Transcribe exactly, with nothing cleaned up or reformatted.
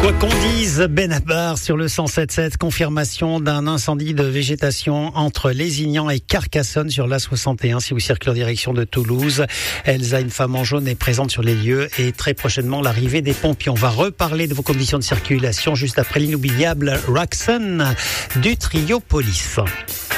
Quoi qu'on dise, Benabar sur le cent sept sept, confirmation d'un incendie de végétation entre Lézignan et Carcassonne sur l'A soixante et un si vous circulez en direction de Toulouse. Elsa, une femme en jaune, est présente sur les lieux et très prochainement l'arrivée des pompiers. On va reparler de vos conditions de circulation juste après l'inoubliable Roxanne du trio Police.